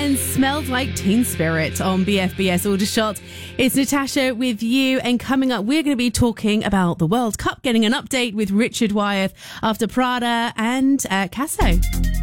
and Smells Like Teen Spirit on BFBS Aldershot. It's Natasha with you, and coming up we're going to be talking about the World Cup, getting an update with Richard Wyeth after Prada and Casso.